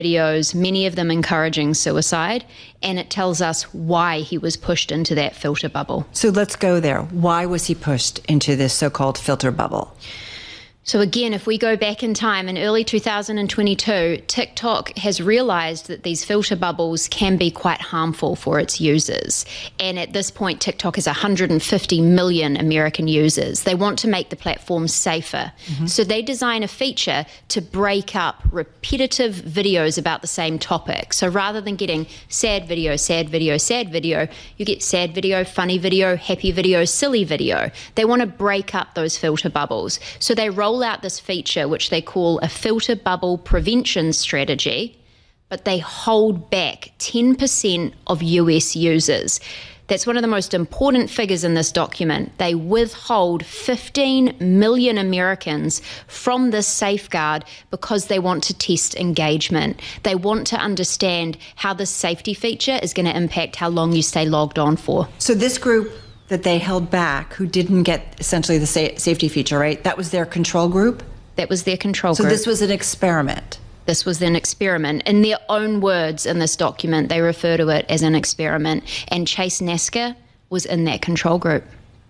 videos, many of them encouraging suicide, and it tells us why he was pushed into that filter bubble. So let's go there. Why was he pushed into this so-called filter bubble? So again, if we go back in time, in early 2022, TikTok has realized that these filter bubbles can be quite harmful for its users. And at this point, TikTok has 150 million American users. They want to make the platform safer. So they design a feature to break up repetitive videos about the same topic. So rather than getting sad video, sad video, sad video, you get sad video, funny video, happy video, silly video. They want to break up those filter bubbles. So they roll out this feature, which they call a filter bubble prevention strategy, but they hold back 10% of US users. That's one of the most important figures in this document. They withhold 15 million Americans from this safeguard because they want to test engagement. They want to understand how this safety feature is going to impact how long you stay logged on for. So this group that they held back, who didn't get essentially the safety feature, right? That was their control group? That was their control group. So this was an experiment? This was an experiment. In their own words in this document, they refer to it as an experiment. And Chase Nasker was in that control group.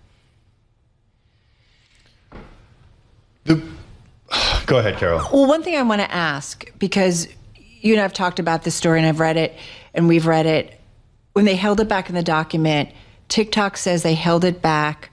Go ahead, Carol. Well, one thing I want to ask, because you and I have talked about this story and I've read it and we've read it. When they held it back in the document, TikTok says they held back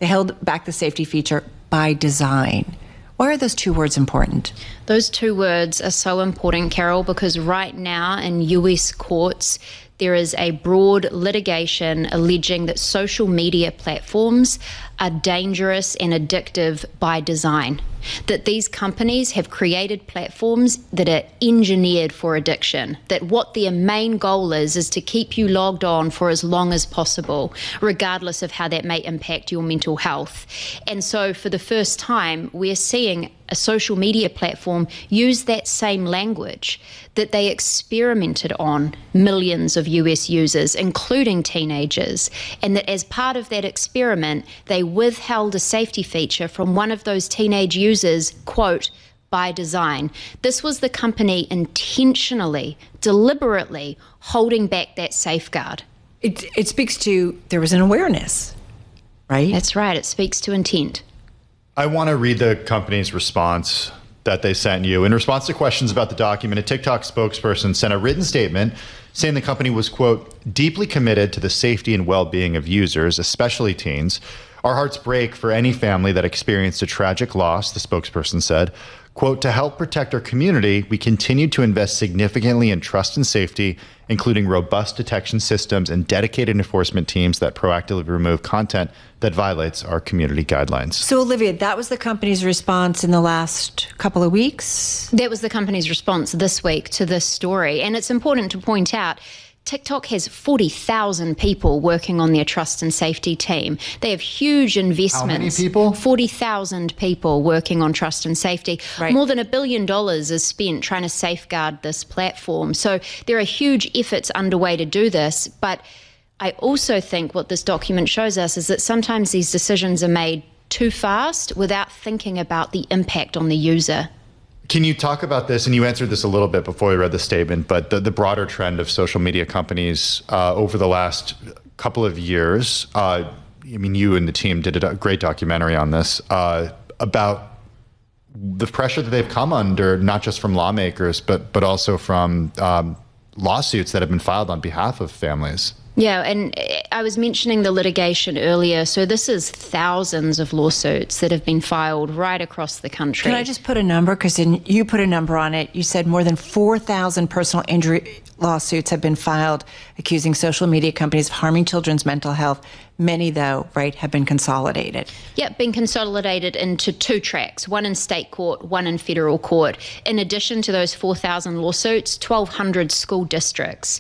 the safety feature by design. Why are those two words important? Those two words are so important, Carol, because right now in US courts, there is a broad litigation alleging that social media platforms are dangerous and addictive by design. That these companies have created platforms that are engineered for addiction, that what their main goal is to keep you logged on for as long as possible, regardless of how that may impact your mental health. And so for the first time, we're seeing a social media platform use that same language that they experimented on millions of US users, including teenagers, and that as part of that experiment, they withheld a safety feature from one of those teenage users, quote, by design. This was the company intentionally, deliberately holding back that safeguard. It speaks to, there was an awareness, right? That's right, it speaks to intent. I want to read the company's response that they sent you. In response to questions about the document, a TikTok spokesperson sent a written statement saying the company was, quote, deeply committed to the safety and well-being of users, especially teens. Our hearts break for any family that experienced a tragic loss, the spokesperson said. Quote, to help protect our community, we continue to invest significantly in trust and safety, including robust detection systems and dedicated enforcement teams that proactively remove content that violates our community guidelines. So, Olivia, that was the company's response in the last couple of weeks? That was the company's response this week to this story. And it's important to point out, TikTok has 40,000 people working on their trust and safety team. They have huge investments. How many people? 40,000 people working on trust and safety. Right. More than $1 billion is spent trying to safeguard this platform. So there are huge efforts underway to do this. But I also think what this document shows us is that sometimes these decisions are made too fast without thinking about the impact on the user. Can you talk about this? And you answered this a little bit before we read the statement, but the broader trend of social media companies over the last couple of years. I mean, you and the team did a great documentary on this about the pressure that they've come under, not just from lawmakers, but also from lawsuits that have been filed on behalf of families. Yeah, and I was mentioning the litigation earlier. So this is thousands of lawsuits that have been filed right across the country. Can I just put a number? Because you put a number on it. You said more than 4,000 personal injury lawsuits have been filed accusing social media companies of harming children's mental health. Many, though, right, have been consolidated. Yep, been consolidated into two tracks, one in state court, one in federal court. In addition to those 4,000 lawsuits, 1,200 school districts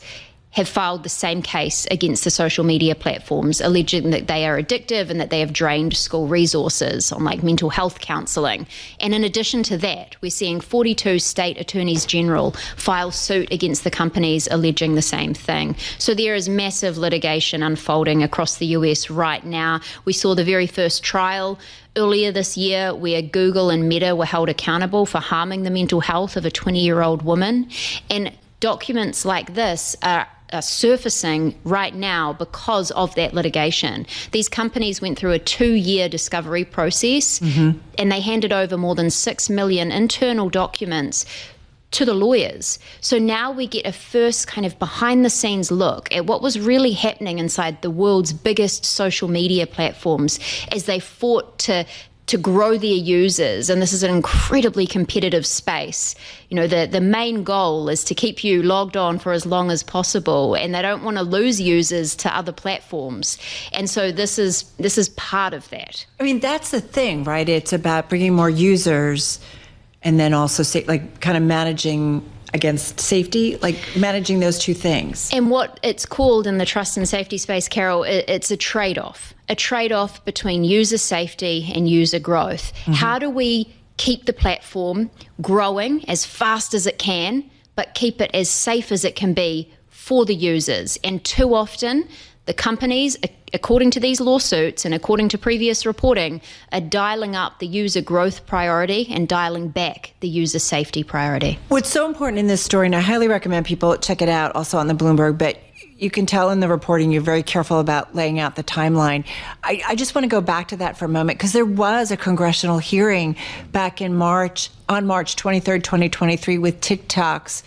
have filed the same case against the social media platforms, alleging that they are addictive and that they have drained school resources on like mental health counselling. And in addition to that, we're seeing 42 state attorneys general file suit against the companies alleging the same thing. So there is massive litigation unfolding across the US right now. We saw the very first trial earlier this year where Google and Meta were held accountable for harming the mental health of a 20-year-old woman. And documents like this are surfacing right now because of that litigation. These companies went through a 2-year discovery process, and they handed over more than 6 million internal documents to the lawyers. So now we get a first kind of behind the scenes look at what was really happening inside the world's biggest social media platforms as they fought to grow their users. And this is an incredibly competitive space. You know, the main goal is to keep you logged on for as long as possible, and they don't want to lose users to other platforms. And so this is part of that. I mean, that's the thing, right? It's about bringing more users and then also kind of managing against safety, like managing those two things. And what it's called in the trust and safety space, Carol, it's a trade-off between user safety and user growth. How do we keep the platform growing as fast as it can, but keep it as safe as it can be for the users? And too often, the companies, according to these lawsuits and according to previous reporting, are dialing up the user growth priority and dialing back the user safety priority. What's so important in this story, and I highly recommend people check it out also on the Bloomberg, but you can tell in the reporting you're very careful about laying out the timeline. I just want to go back to that for a moment because there was a congressional hearing back in March, on March 23rd, 2023, with TikTok's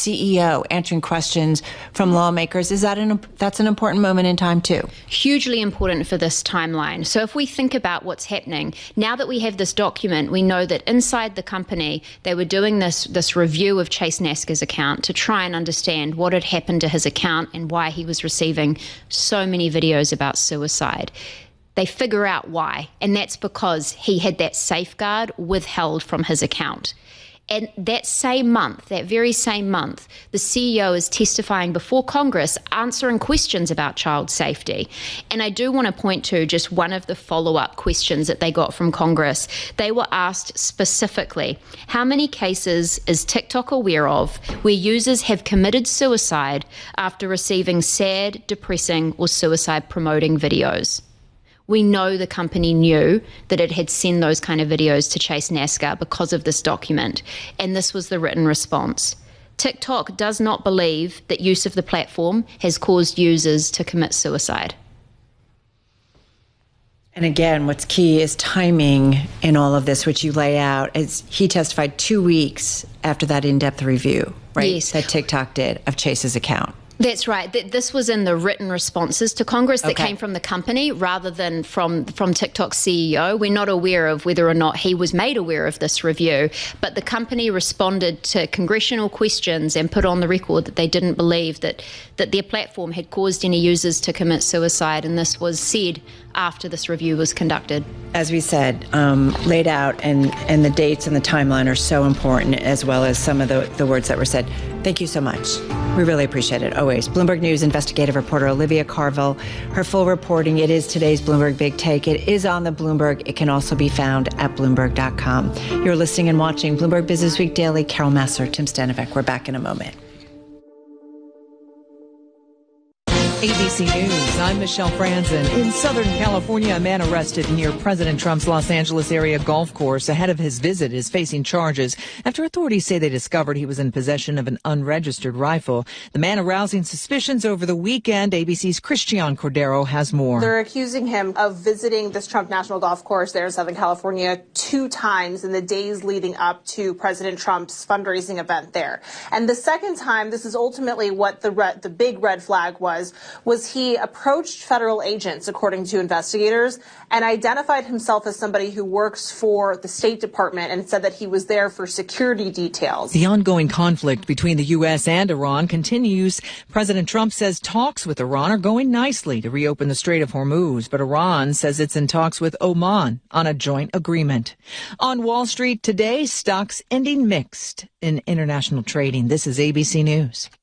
CEO answering questions from lawmakers. That's an important moment in time too? Hugely important for this timeline. So if we think about what's happening, now that we have this document, we know that inside the company, they were doing this review of Chase Nasker's account to try and understand what had happened to his account and why he was receiving so many videos about suicide. They figure out why, and that's because he had that safeguard withheld from his account. And that very same month, the CEO is testifying before Congress, answering questions about child safety. And I do want to point to just one of the follow-up questions that they got from Congress. They were asked specifically, how many cases is TikTok aware of where users have committed suicide after receiving sad, depressing, or suicide-promoting videos? We know the company knew that it had sent those kind of videos to Chase Nasker because of this document, and this was the written response. TikTok does not believe that use of the platform has caused users to commit suicide. And again, what's key is timing in all of this, which you lay out, as he testified 2 weeks after that in-depth review, right? Yes. That TikTok did of Chase's account. That's right. This was in the written responses to Congress that came from the company rather than from TikTok's CEO. We're not aware of whether or not he was made aware of this review, but the company responded to congressional questions and put on the record that they didn't believe that their platform had caused any users to commit suicide, and this was said after this review was conducted. As we said, laid out, and the dates and the timeline are so important, as well as some of the words that were said. Thank you so much. We really appreciate it, always. Bloomberg News investigative reporter Olivia Carville. Her full reporting, it is today's Bloomberg Big Take. It is on the Bloomberg. It can also be found at Bloomberg.com. You're listening and watching Bloomberg Business Week Daily. Carol Massar, Tim Stanovic. We're back in a moment. ABC News, I'm Michelle Franzen. In Southern California, a man arrested near President Trump's Los Angeles area golf course ahead of his visit is facing charges after authorities say they discovered he was in possession of an unregistered rifle. The man arousing suspicions over the weekend. ABC's Christian Cordero has more. They're accusing him of visiting this Trump National Golf Course there in Southern California 2 times in the days leading up to President Trump's fundraising event there. And the second time, this is ultimately what the big red flag was he approached federal agents, according to investigators, and identified himself as somebody who works for the State Department and said that he was there for security details. The ongoing conflict between the U.S. and Iran continues. President Trump says talks with Iran are going nicely to reopen the Strait of Hormuz, but Iran says it's in talks with Oman on a joint agreement. On Wall Street today, stocks ending mixed in international trading. This is ABC News.